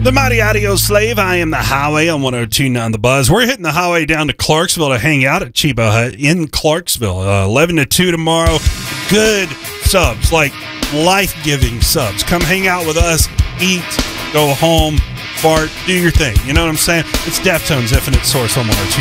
The Mighty Audio Slave, I Am the Highway on 102.9 The Buzz. We're hitting the highway down to Clarksville to hang out at Chiba Hut in Clarksville. 11 to 2 tomorrow. Good subs, like life-giving subs. Come hang out with us, eat, go home, fart, do your thing. You know what I'm saying? It's Deftones Infinite Source on 102.9.